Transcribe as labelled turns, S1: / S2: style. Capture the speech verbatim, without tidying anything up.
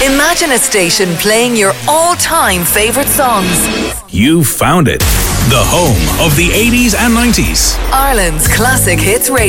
S1: Imagine a station playing your all-time favourite songs.
S2: You found it. The home of the eighties and nineties.
S1: Ireland's classic hits radio.